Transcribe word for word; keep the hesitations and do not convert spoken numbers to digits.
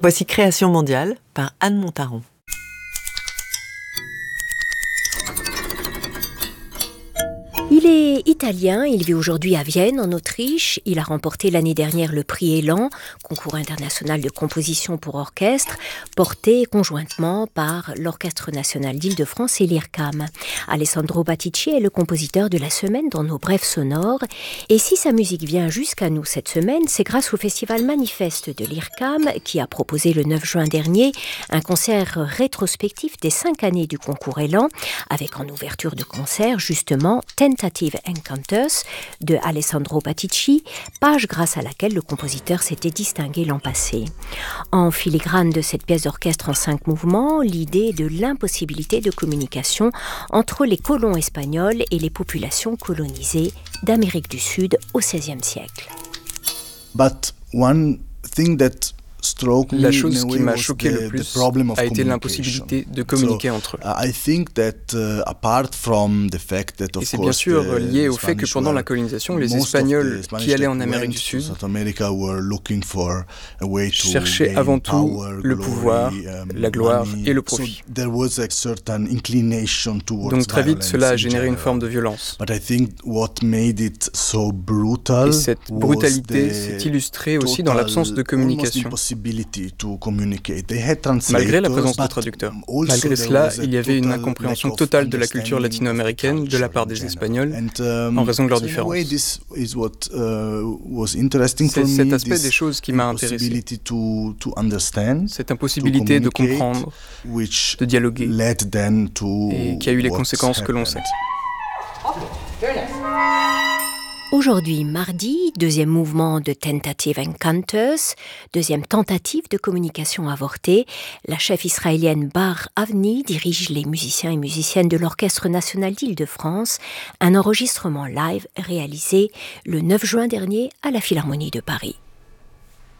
Voici Création mondiale par Anne Montaron. Il est italien, il vit aujourd'hui à Vienne, en Autriche. Il a remporté l'année dernière le prix Élan, concours international de composition pour orchestre, porté conjointement par l'Orchestre national d'Île-de-France et l'I R C A M. Alessandro Batici est le compositeur de la semaine dans nos brèves sonores. Et si sa musique vient jusqu'à nous cette semaine, c'est grâce au Festival Manifeste de l'I R C A M qui a proposé le neuf juin dernier un concert rétrospectif des cinq années du concours Élan, avec en ouverture de concert justement Tentative Encounters de Alessandro Batici, page grâce à laquelle le compositeur s'était distingué l'an passé. En filigrane de cette pièce d'orchestre en cinq mouvements, l'idée de l'impossibilité de communication entre les colons espagnols et les populations colonisées d'Amérique du Sud au seizième siècle. But one thing that La chose qui m'a choqué le plus a été l'impossibilité de communiquer entre eux. Et c'est bien sûr lié au fait que pendant la colonisation, les Espagnols qui allaient en Amérique du Sud cherchaient avant tout le pouvoir, la gloire et le profit. Donc très vite, cela a généré une forme de violence. Et cette brutalité s'est illustrée aussi dans l'absence de communication. Malgré la présence de traducteurs. Malgré cela, il y avait une incompréhension totale de la culture latino-américaine de la part des Espagnols, en raison de leurs différences. C'est cet aspect des choses qui m'a intéressé. Cette impossibilité de comprendre, de dialoguer, et qui a eu les conséquences que l'on sait. Aujourd'hui, mardi, deuxième mouvement de Tentative Encounters, deuxième tentative de communication avortée. La chef israélienne Bar Avni dirige les musiciens et musiciennes de l'Orchestre national d'Île-de-France, un enregistrement live réalisé le neuf juin dernier à la Philharmonie de Paris.